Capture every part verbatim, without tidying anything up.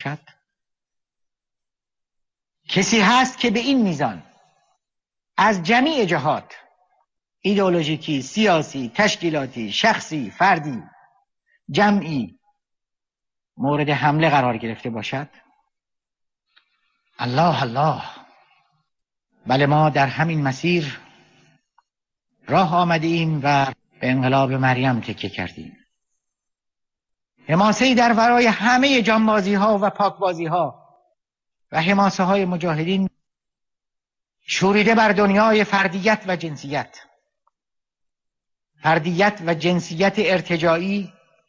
کسی هست که به این میزان از جمیع جهات، ایدئولوژیکی، سیاسی، تشکیلاتی، شخصی، فردی، جمعی، مورد حمله قرار گرفته باشد؟ الله الله. بله، ما در همین مسیر راه آمده ایم و به انقلاب مریم تکیه کردیم. حماسه‌ای در ورای همه جانبازی ها و پاکبازی ها و حماسه های مجاهدین شوریده بر دنیای فردیت و جنسیت، فردیت و جنسیت ارتجاعی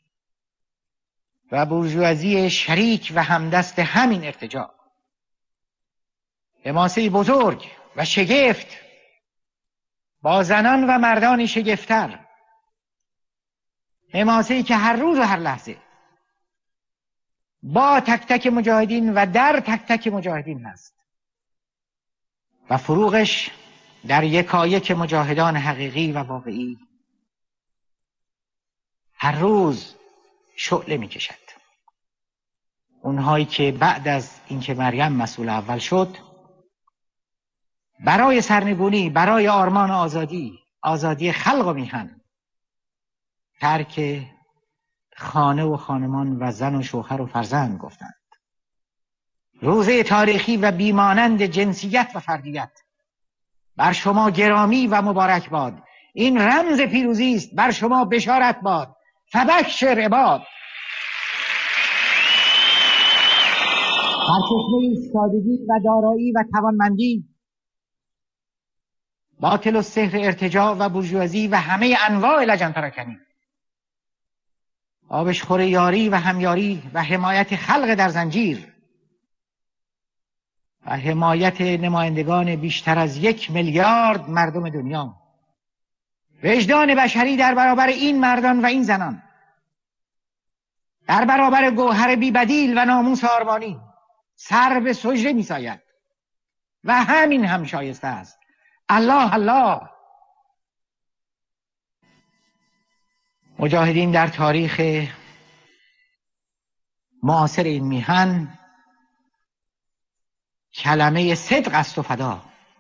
و بورژوازی شریک و همدست همین ارتجاع. حماسه‌ای بزرگ و شگفت با زنان و مردان شگفت‌تر، حماسه‌ای که هر روز و هر لحظه با تک تک مجاهدین و در تک تک مجاهدین هست و فروغش در یکایک مجاهدان حقیقی و واقعی هر روز شعله می کشد. اونهایی که بعد از اینکه مریم مسئول اول شد، برای سرنگونی، برای آرمان آزادی، آزادی خلق و میهن، ترک خانه و خانمان و زن و شوهر و فرزند گفتند. روزه تاریخی و بیمانند جنسیت و فردیت بر شما گرامی و مبارک باد. این رمز پیروزی است، بر شما بشارت باد. فبشر عباد. سرچشمه سادگی و دارایی و توانمندی، باطل و سحر ارتجاع و بورژوازی و همه انواع لجن پراکنی، آبشخور یاری و همیاری و حمایت خلق در زنجیر و حمایت نمایندگان بیشتر از یک میلیارد مردم دنیا، وجدان بشری در برابر این مردان و این زنان، در برابر گوهر بی‌بدیل و ناموس آرمانی سر به سجده می‌ساید و همین هم شایسته است. الله الله. مجاهدین در تاریخ معاصر این میهن کلمه صدق است و فدا،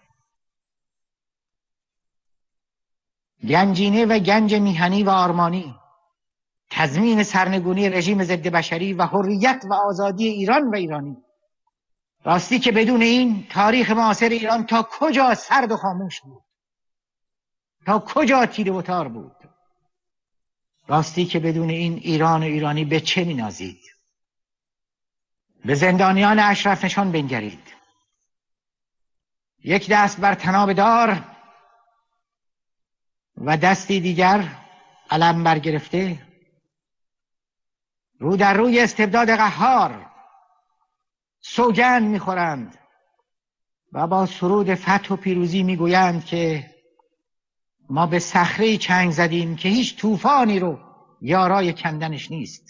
گنجینه و گنج میهنی و آرمانی، تضمین سرنگونی رژیم ضد بشری و حریت و آزادی ایران و ایرانی. راستی که بدون این تاریخ معاصر ایران تا کجا سرد و خاموش بود، تا کجا تیره و تار بود. راستی که بدون این ایران و ایرانی به چه می‌نازید؟ به زندانیان اشرف نشان بنگرید. یک دست بر طناب دار و دستی دیگر علم برگرفته، رو در روی استبداد قهار سوگند می‌خورند و با سرود فتح و پیروزی می‌گویند که ما به صخره‌ای چنگ زدیم که هیچ طوفانی رو یارای کندنش نیست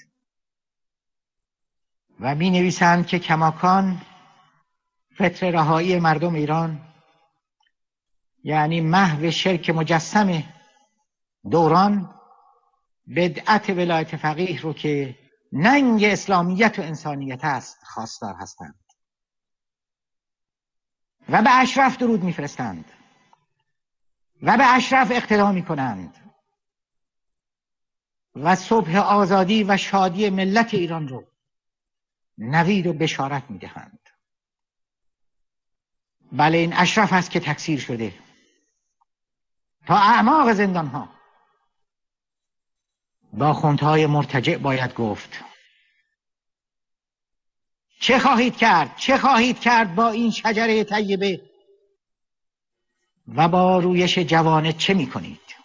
و می‌نویسند که کماکان فتر رهایی مردم ایران، یعنی محو شرک مجسم دوران، بدعت ولایت فقیه رو که ننگ اسلامیت و انسانیت است خواستار هستند و به اشرف درود می‌فرستند و به اشرف اقتدا می‌کنند و صبح آزادی و شادی ملت ایران رو نوید و بشارت می‌دهند. بله، این اشرف است که تکثیر شده تا اعماق زندان‌ها. با آخوندهای مرتجع باید گفت چه خواهید کرد؟ چه خواهید کرد با این شجره طیبه و با رویش جوانه چه می‌کنید؟